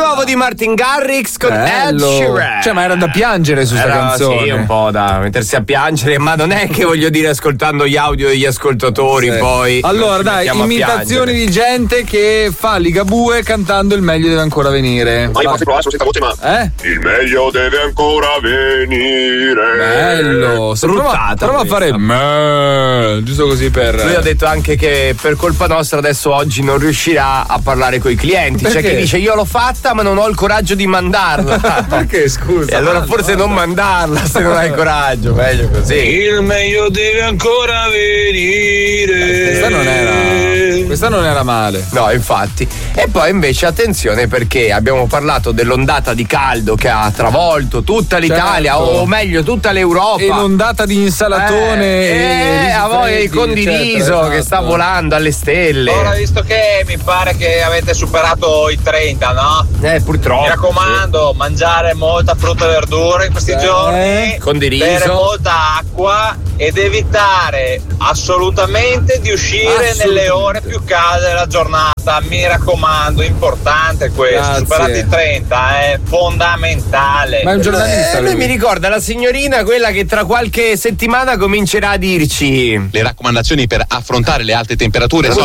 nuovo di Martin Garrix con Ed Sheeran. Cioè, ma era da piangere su sta canzone. Sì, un po' da mettersi a piangere, ma non è che voglio dire ascoltando gli audio degli ascoltatori poi. Allora, dai, imitazioni di gente che fa Ligabue cantando Il meglio deve ancora venire. Ma io posso provare senza voce, ma il meglio deve ancora venire. Bello. Prova a fare giusto così per. Lui ha detto anche che per colpa nostra adesso oggi non riuscirà a parlare coi clienti. Perché? Cioè che dice io l'ho fatta ma non ho il coraggio di mandarla. Perché scusa? E allora forse non mandarla se non hai coraggio, meglio così. Il meglio deve ancora venire. Questa non era male. No, infatti. E poi invece attenzione perché abbiamo parlato dell'ondata di caldo che ha travolto tutta l'Italia, o meglio tutta l'Europa. E l'ondata di insalatone a voi il condiviso, eccetera, che sta volando alle stelle. Ora, visto che mi pare che avete superato i 30, no? Purtroppo. Mi raccomando, mangiare molta frutta e verdura in questi giorni, Condiviso. bere molta acqua ed evitare assolutamente di uscire nelle ore più calde della giornata. Mi raccomando, importante questo. Grazie. Superati i 30 è fondamentale. Ma è un giornalista lui mi ricorda la signorina, quella che tra qualche settimana comincerà a dirci le raccomandazioni per affrontare le alte temperature sono